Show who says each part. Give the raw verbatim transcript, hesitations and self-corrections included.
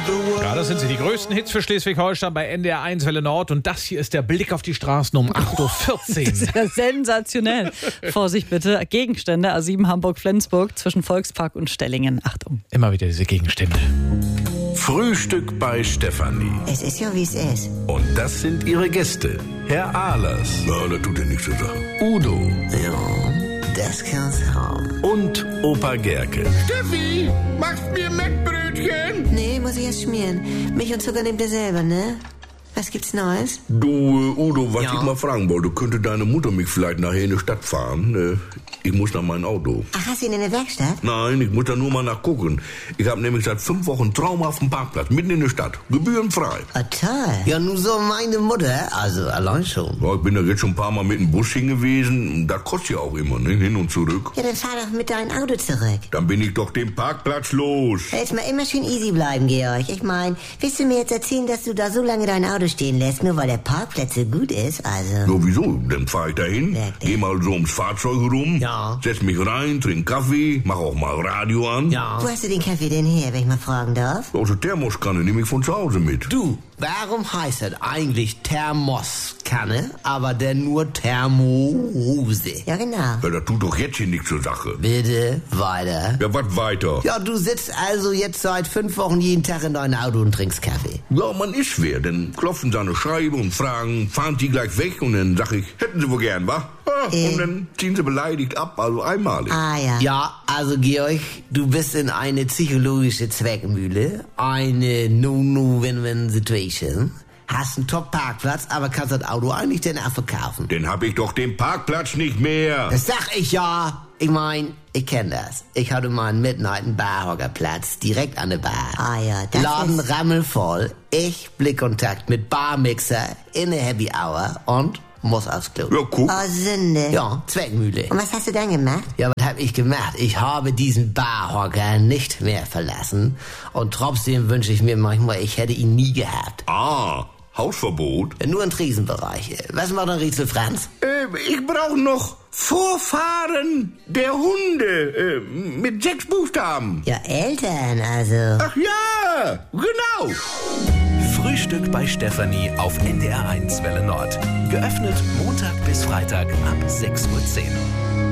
Speaker 1: Ja, das sind sie, die größten Hits für Schleswig-Holstein bei N D R eins Welle Nord. Und das hier ist der Blick auf die Straßen um acht Uhr vierzehn.
Speaker 2: Das ist ja sensationell. Vorsicht bitte, Gegenstände, A sieben Hamburg-Flensburg zwischen Volkspark und Stellingen. Achtung.
Speaker 1: Immer wieder diese Gegenstände.
Speaker 3: Frühstück bei Stefanie.
Speaker 4: Es ist ja, wie es ist.
Speaker 3: Und das sind ihre Gäste. Herr Ahlers.
Speaker 5: Ja, das tut ja nichts zur Sache.
Speaker 3: Udo.
Speaker 4: Ja, das kann's haben.
Speaker 3: Und Opa Gerke.
Speaker 5: Steffi, machst mir Mettbrötchen?
Speaker 4: Nee, muss ich erst schmieren. Milch und Zucker nehmt ihr selber, ne? Was gibt's Neues?
Speaker 5: Du, äh, Udo, was
Speaker 4: Ja.
Speaker 5: ich mal fragen wollte, könnte deine Mutter mich vielleicht nachher in die Stadt fahren? Äh, ich muss nach meinem Auto.
Speaker 4: Ach, hast du ihn in der Werkstatt?
Speaker 5: Nein, ich muss da nur mal nachgucken. Ich habe nämlich seit fünf Wochen traumhaften Parkplatz, mitten in der Stadt. Gebührenfrei.
Speaker 4: Oh, toll.
Speaker 6: Ja, nur so meine Mutter, also allein schon.
Speaker 5: Ja, ich bin da jetzt schon ein paar Mal mit dem Bus hingewiesen. Das kostet ja auch immer, ne? Hin und zurück.
Speaker 4: Ja, dann fahr doch mit deinem Auto zurück.
Speaker 5: Dann bin ich doch den Parkplatz los.
Speaker 4: Jetzt mal immer schön easy bleiben, Georg. Ich mein, willst du mir jetzt erzählen, dass du da so lange dein Auto stehen lässt, nur weil der Parkplatz so gut ist? Also...
Speaker 5: So, wieso? Dann fahr ich dahin,
Speaker 4: Wirklich?
Speaker 5: geh mal so ums Fahrzeug rum,
Speaker 6: Ja.
Speaker 5: setz mich rein, trink Kaffee, mach auch mal Radio an.
Speaker 6: Ja.
Speaker 4: Wo hast du den Kaffee denn her, wenn ich mal fragen darf?
Speaker 5: Aus der Thermoskanne nehme ich von zu Hause mit.
Speaker 6: Du, warum heißt das eigentlich Thermoskanne, aber denn nur Thermose?
Speaker 4: Ja, genau.
Speaker 5: Ja, das tut doch jetzt hier nichts zur Sache.
Speaker 6: Bitte weiter.
Speaker 5: Ja, was weiter?
Speaker 6: Ja, du sitzt also jetzt seit fünf Wochen jeden Tag in deinem Auto und trinkst Kaffee.
Speaker 5: Ja, man ist wer. Dann klopfen sie an eine Scheibe und fragen, fahren die gleich weg? Und dann sag ich, hätten sie wohl gern, wa? Ah,
Speaker 4: Äh.
Speaker 5: Und dann ziehen sie beleidigt ab, also einmalig.
Speaker 4: Ah, ja.
Speaker 6: Ja, also Georg, du bist in eine psychologische Zweckmühle, eine No-No-Win-Win-Situation, hast einen Top-Parkplatz, aber kannst das Auto eigentlich dann auch verkaufen.
Speaker 5: Dann hab ich doch den Parkplatz nicht mehr.
Speaker 6: Das sag ich ja. Ich mein, ich kenn das. Ich hatte mal einen Midnight Barhockerplatz direkt an der Bar.
Speaker 4: Ah, ja, das
Speaker 6: Laden
Speaker 4: ist-
Speaker 6: rammelvoll, ich Blickkontakt mit Barmixer in der Happy Hour und muss aufs Klo.
Speaker 5: Ja, guck.
Speaker 4: Oh, Sünde.
Speaker 6: Ja, Zweckmühle.
Speaker 4: Und was hast du dann gemacht?
Speaker 6: Ja, was hab ich gemacht? Ich habe diesen Barhocker nicht mehr verlassen und trotzdem wünsche ich mir manchmal, ich hätte ihn nie gehabt.
Speaker 5: Ah, Hausverbot?
Speaker 6: Nur in Krisenbereiche. Was macht ein Rätsel Franz?
Speaker 5: Äh, ich brauche noch Vorfahren der Hunde äh, mit sechs Buchstaben.
Speaker 4: Ja, Eltern, also.
Speaker 5: Ach ja, genau.
Speaker 3: Frühstück bei Stefanie auf N D R eins Welle Nord. Geöffnet Montag bis Freitag ab sechs Uhr zehn.